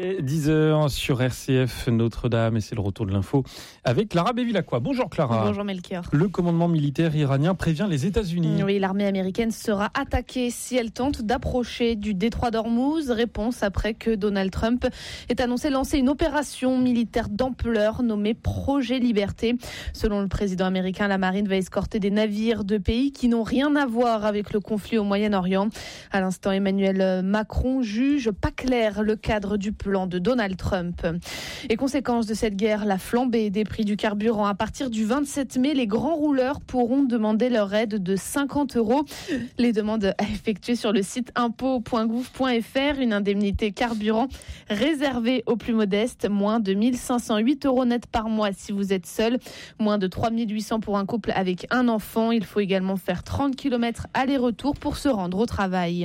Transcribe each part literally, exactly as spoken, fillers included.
Et dix heures sur R C F Notre-Dame, et c'est le retour de l'info avec Clara Bévilacqua. Bonjour Clara. Bonjour Melchior. Le commandement militaire iranien prévient les États-Unis. Oui, l'armée américaine sera attaquée si elle tente d'approcher du détroit d'Ormuz. Réponse après que Donald Trump ait annoncé lancer une opération militaire d'ampleur nommée Projet Liberté. Selon le président américain, la marine va escorter des navires de pays qui n'ont rien à voir avec le conflit au Moyen-Orient. À l'instant, Emmanuel Macron juge pas clair le cadre du plan de Donald Trump. Et conséquence de cette guerre, la flambée des prix du carburant. À partir du vingt-sept mai, les grands rouleurs pourront demander leur aide de cinquante euros. Les demandes à effectuer sur le site impôts point gouv point f r. Une indemnité carburant réservée aux plus modestes. Moins de mille cinq cent huit euros net par mois si vous êtes seul. Moins de trois mille huit cents pour un couple avec un enfant. Il faut également faire trente kilomètres aller-retour pour se rendre au travail.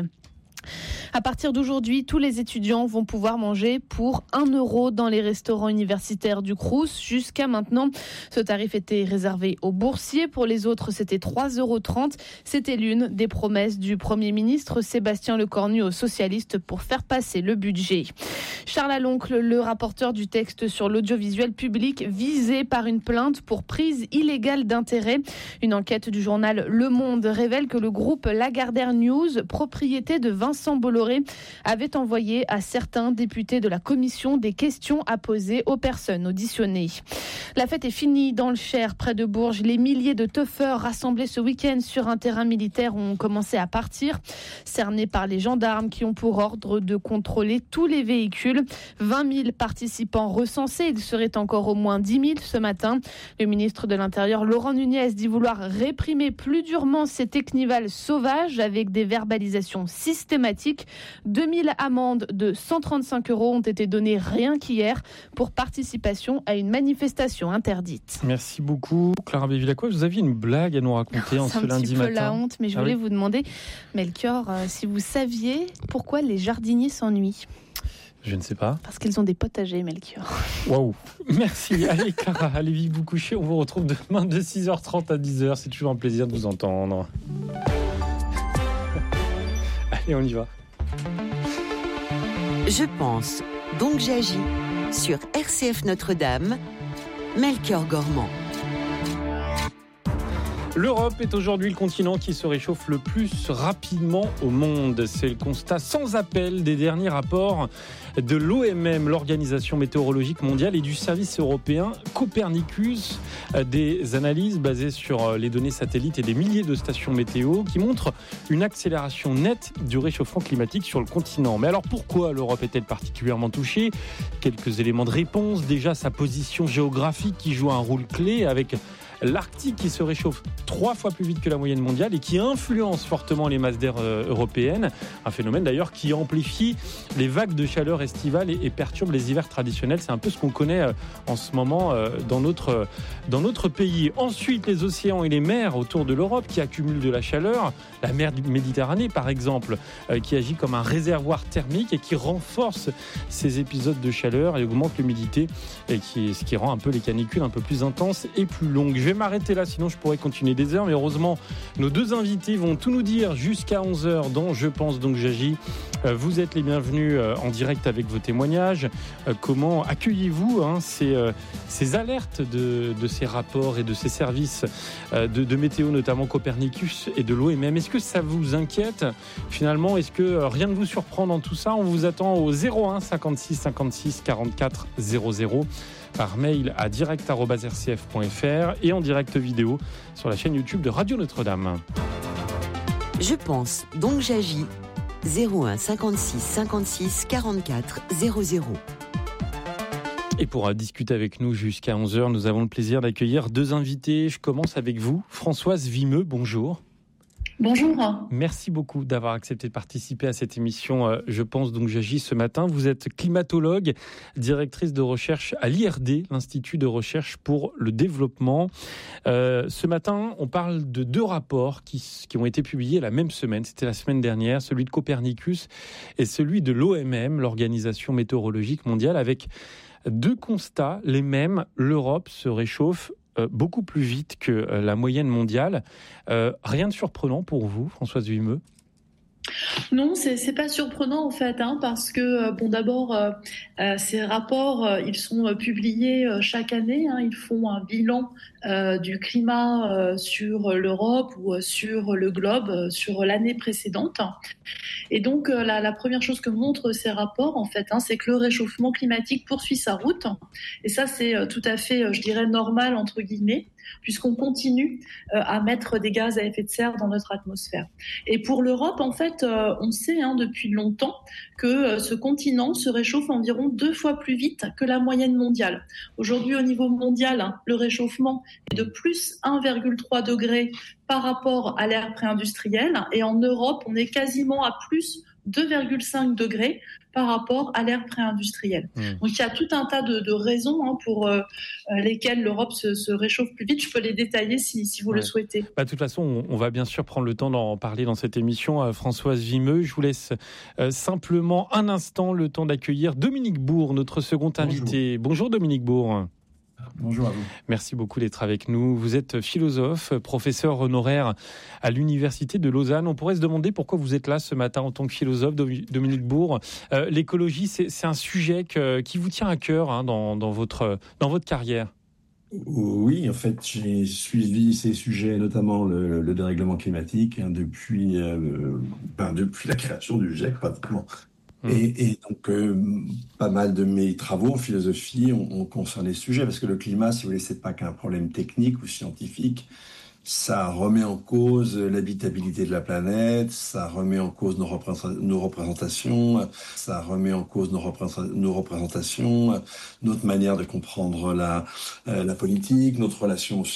À partir d'aujourd'hui, tous les étudiants vont pouvoir manger pour un euro dans les restaurants universitaires du Crous. Jusqu'à maintenant, ce tarif était réservé aux boursiers. Pour les autres, c'était trois euros trente. C'était l'une des promesses du Premier ministre Sébastien Lecornu aux socialistes pour faire passer le budget. Charles Aloncle, le rapporteur du texte sur l'audiovisuel public, visé par une plainte pour prise illégale d'intérêt. Une enquête du journal Le Monde révèle que le groupe Lagardère News, propriété de Vincent Bolloré, avait envoyé à certains députés de la commission des questions à poser aux personnes auditionnées. La fête est finie dans le Cher, près de Bourges. Les milliers de teufeurs rassemblés ce week-end sur un terrain militaire ont commencé à partir, cernés par les gendarmes qui ont pour ordre de contrôler tous les véhicules. vingt mille participants recensés, il serait encore au moins dix mille ce matin. Le ministre de l'Intérieur, Laurent Nunez, dit vouloir réprimer plus durement ces technivals sauvages avec des verbalisations systématiques. deux mille amendes de cent trente-cinq euros ont été données rien qu'hier pour participation à une manifestation interdite. Merci beaucoup Clara Bévilacqua. Vous aviez une blague à nous raconter en ce lundi matin. C'est un petit peu la honte, mais je ah voulais oui. vous demander, Melchior, euh, si vous saviez pourquoi les jardiniers s'ennuient. Je ne sais pas. Parce qu'ils ont des potagers, Melchior. Waouh. Merci. Allez Clara, allez vite vous coucher. On vous retrouve demain de six heures trente à dix heures. C'est toujours un plaisir de vous entendre. Allez, on y va. Je pense, donc j'agis sur R C F Notre-Dame, Melchior Gormand. L'Europe est aujourd'hui le continent qui se réchauffe le plus rapidement au monde. C'est le constat sans appel des derniers rapports de l'O M M, l'Organisation météorologique mondiale, et du service européen Copernicus. Des analyses basées sur les données satellites et des milliers de stations météo qui montrent une accélération nette du réchauffement climatique sur le continent. Mais alors pourquoi l'Europe est-elle particulièrement touchée ? Quelques éléments de réponse. Déjà, sa position géographique qui joue un rôle clé avec l'Arctique qui se réchauffe trois fois plus vite que la moyenne mondiale et qui influence fortement les masses d'air euh, européennes. Un phénomène d'ailleurs qui amplifie les vagues de chaleur estivales et, et perturbe les hivers traditionnels. C'est un peu ce qu'on connaît euh, en ce moment euh, dans, notre, euh, dans notre pays. Ensuite, les océans et les mers autour de l'Europe qui accumulent de la chaleur. La mer Méditerranée, par exemple, euh, qui agit comme un réservoir thermique et qui renforce ces épisodes de chaleur et augmente l'humidité, et qui, ce qui rend un peu les canicules un peu plus intenses et plus longues. Je vais m'arrêter là, sinon je pourrais continuer des heures, mais heureusement, nos deux invités vont tout nous dire jusqu'à onze heures dans Je pense donc j'agis. Vous êtes les bienvenus en direct avec vos témoignages. Comment accueillez-vous hein, ces, ces alertes de, de ces rapports et de ces services de, de météo, notamment Copernicus et de l'O M M? Est-ce que ça vous inquiète finalement? Est-ce que rien ne vous surprend dans tout ça? On vous attend au zéro un cinquante-six cinquante-six quarante-quatre zéro zéro. Par mail à direct arobase r c f point f r et en direct vidéo sur la chaîne YouTube de Radio Notre-Dame. Je pense, donc j'agis. zéro un cinquante-six cinquante-six quarante-quatre zéro zéro. Et pour discuter avec nous jusqu'à onze heures, nous avons le plaisir d'accueillir deux invités. Je commence avec vous, Françoise Vimeux, bonjour. Bonjour. Merci beaucoup d'avoir accepté de participer à cette émission. Je pense donc j'agis ce matin. Vous êtes climatologue, directrice de recherche à l'I R D, l'Institut de recherche pour le développement. Euh, ce matin, on parle de deux rapports qui, qui ont été publiés la même semaine. C'était la semaine dernière, celui de Copernicus et celui de l'O M M, l'Organisation météorologique mondiale, avec deux constats, les mêmes. L'Europe se réchauffe beaucoup plus vite que la moyenne mondiale. Euh, rien de surprenant pour vous, Françoise Vimeux? Non, c'est c'est pas surprenant en fait, hein, parce que bon, d'abord, euh, euh, ces rapports, euh, ils sont euh, publiés euh, chaque année. Hein, ils font un bilan euh, du climat euh, sur l'Europe ou euh, sur le globe euh, sur l'année précédente. Et donc, euh, la, la première chose que montrent ces rapports, en fait, hein, c'est que le réchauffement climatique poursuit sa route. Et ça, c'est euh, tout à fait, euh, je dirais, normal entre guillemets, puisqu'on continue euh, à mettre des gaz à effet de serre dans notre atmosphère. Et pour l'Europe, en fait, euh, on sait hein, depuis longtemps que euh, ce continent se réchauffe environ deux fois plus vite que la moyenne mondiale. Aujourd'hui, au niveau mondial, hein, le réchauffement est de plus un virgule trois degré par rapport à l'ère pré-industrielle. Et en Europe, on est quasiment à plus deux virgule cinq degrés par rapport à l'ère pré-industrielle. Mmh. Donc il y a tout un tas de, de raisons hein, pour euh, lesquelles l'Europe se, se réchauffe plus vite. Je peux les détailler si, si vous ouais. le souhaitez. Bah, de toute façon, on, on va bien sûr prendre le temps d'en parler dans cette émission. Euh, Françoise Vimeux, je vous laisse euh, simplement un instant le temps d'accueillir Dominique Bourg, notre second invité. Bonjour, Bonjour Dominique Bourg. Bonjour à vous. Merci beaucoup d'être avec nous. Vous êtes philosophe, professeur honoraire à l'Université de Lausanne. On pourrait se demander pourquoi vous êtes là ce matin en tant que philosophe, Dominique Bourg. Euh, l'écologie, c'est, c'est un sujet que, qui vous tient à cœur hein, dans, dans, votre, dans votre carrière. Oui, en fait, j'ai suivi ces sujets, notamment le, le dérèglement climatique, hein, depuis, euh, ben, depuis la création du G I E C, pratiquement. Et, et donc, euh, pas mal de mes travaux en philosophie ont, ont concerné ce sujet, parce que le climat, si vous voulez, c'est pas qu'un problème technique ou scientifique. Ça remet en cause l'habitabilité de la planète, ça remet en cause nos, représent- nos représentations, ça remet en cause nos, représent- nos représentations, notre manière de comprendre la, euh, la politique, notre relation